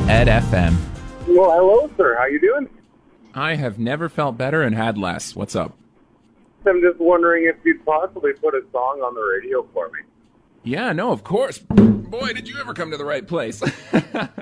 Ed FM. Well, hello, sir. How you doing? I have never felt better and had less. What's up? I'm just wondering if you'd possibly put a song on the radio for me. Yeah, no, of course. Boy, did you ever come to the right place.